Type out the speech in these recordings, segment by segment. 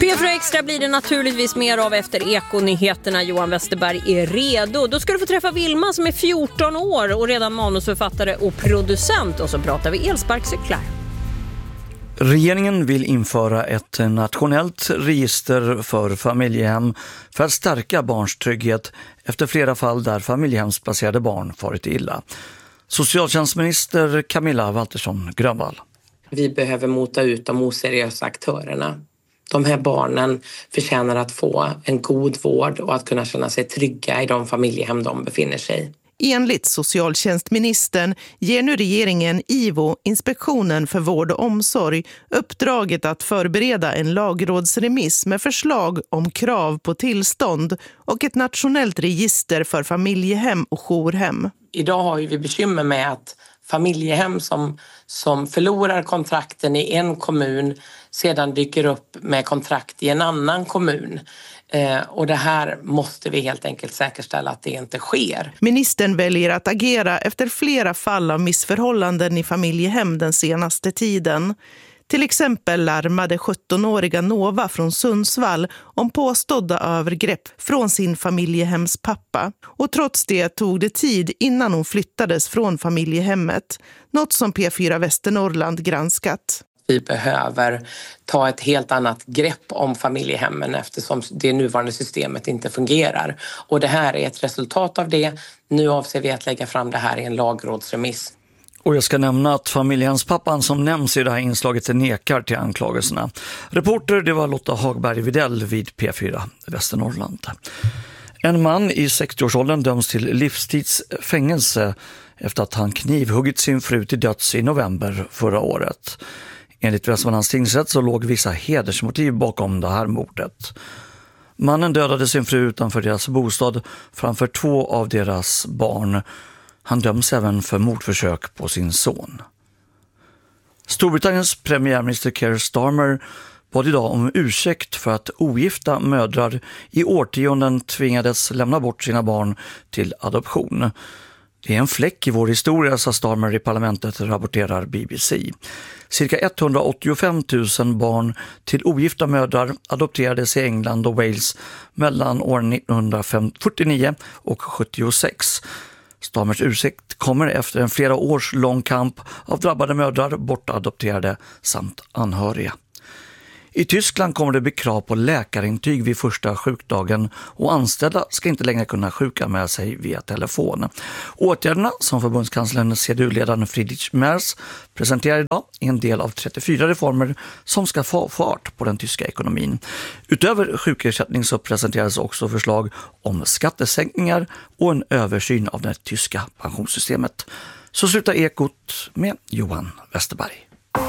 P4 Extra blir det naturligtvis mer av efter Ekonyheterna. Johan Westerberg är redo. Då ska du få träffa Vilma som är 14 år och redan manusförfattare och producent. Och så pratar vi elsparkcyklar. Regeringen vill införa ett nationellt register för familjehem för att stärka barns trygghet efter flera fall där familjehemsplacerade barn farit illa. Socialtjänstminister Camilla Waltersson Grönvall. Vi behöver mota ut de oseriösa aktörerna. De här barnen förtjänar att få en god vård och att kunna känna sig trygga i de familjehem de befinner sig i. Enligt socialtjänstministern ger nu regeringen IVO, Inspektionen för vård och omsorg, uppdraget att förbereda en lagrådsremiss med förslag om krav på tillstånd och ett nationellt register för familjehem och jourhem. Idag har vi bekymmer med att familjehem som förlorar kontrakten i en kommun sedan dyker upp med kontrakt i en annan kommun. Och det här måste vi helt enkelt säkerställa att det inte sker. Ministern väljer att agera efter flera fall av missförhållanden i familjehem den senaste tiden. Till exempel larmade 17-åriga Nova från Sundsvall om påstådda övergrepp från sin familjehemspappa. Och trots det tog det tid innan hon flyttades från familjehemmet. Något som P4 Västernorrland granskat. Vi behöver ta ett helt annat grepp om familjehemmen eftersom det nuvarande systemet inte fungerar. Och det här är ett resultat av det. Nu avser vi att lägga fram det här i en lagrådsremiss. Och jag ska nämna att familjehemspappan som nämns i det här inslaget nekar till anklagelserna. Reporter det var Lotta Hagberg Videll vid P4 Västernorrland. En man i 60-årsåldern döms till livstidsfängelse efter att han knivhuggit sin fru till döds i november förra året. Enligt Västmanlands tingsrätt så låg vissa hedersmotiv bakom det här mordet. Mannen dödade sin fru utanför deras bostad framför 2 av deras barn. Han döms även för mordförsök på sin son. Storbritanniens premiärminister Keir Starmer bad idag om ursäkt för att ogifta mödrar i årtionden tvingades lämna bort sina barn till adoption. Det är en fläck i vår historia, sa Starmer i parlamentet, rapporterar BBC. Cirka 185 000 barn till ogifta mödrar adopterades i England och Wales mellan åren 1949 och 76. Starmers ursäkt kommer efter en flera års lång kamp av drabbade mödrar, bortadopterade samt anhöriga. I Tyskland kommer det bli krav på läkarintyg vid första sjukdagen och anställda ska inte längre kunna sjukanmäla sig via telefon. Åtgärderna som förbundskanslern CDU-ledaren Friedrich Merz presenterar idag är en del av 34 reformer som ska få fart på den tyska ekonomin. Utöver sjukersättning så presenteras också förslag om skattesänkningar och en översyn av det tyska pensionssystemet. Så slutar Ekot med Johan Westerberg.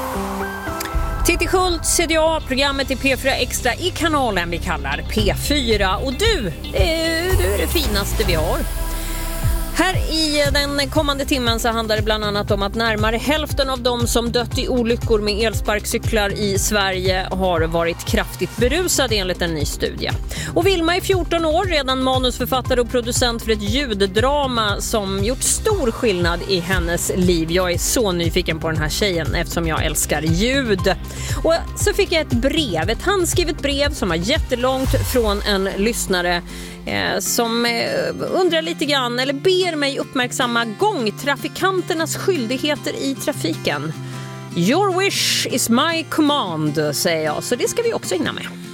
Titti Schultz heter jag, programmet är P4 Extra i kanalen vi kallar P4. Och du är det finaste vi har. Här i den kommande timmen så handlar det bland annat om att närmare hälften av de som dött i olyckor med elsparkcyklar i Sverige har varit kraftigt berusade enligt en ny studie. Och Vilma är 14 år, redan manusförfattare och producent för ett ljuddrama som gjort stor skillnad i hennes liv. Jag är så nyfiken på den här tjejen eftersom jag älskar ljud. Och så fick jag ett handskrivet brev som var jättelångt från en lyssnare som undrar lite grann eller ber mig uppmärksamma gångtrafikanternas skyldigheter i trafiken. Your wish is my command, säger jag, så det ska vi också hinna med.